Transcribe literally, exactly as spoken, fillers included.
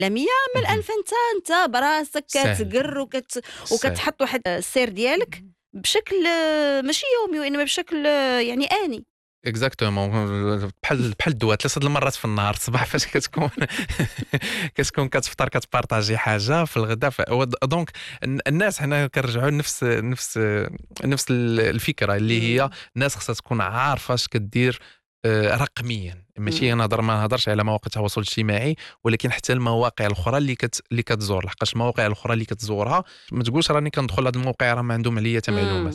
لا مية من مهم. ألف. انت انت براسك سهل كتقر وكت... سهل وكتحط واحد السير ديالك بشكل آه، ماشي يومي وانما بشكل آه، يعني اني. اكزاكتومون. بحال بحال الدواء ثلاثه المرات في النهار، الصباح فاش كتكون كتكون كتفطر كتبارطاجي حاجه في الغداء ف... دونك الن- الناس حنا كنرجعوا لنفس نفس نفس الفكره اللي هي مم. الناس خصها تكون عارفه اش كدير آه، رقميا. ماشي مم. انا هضر ما نهضرش على مواقع التواصل الاجتماعي، ولكن حتى المواقع الاخرى اللي كت... اللي كتزور، لحقاش المواقع الاخرى اللي كتزورها ما تقولش راني كندخل هذا الموقع راه ما عندهم عليا حتى مم. معلومات.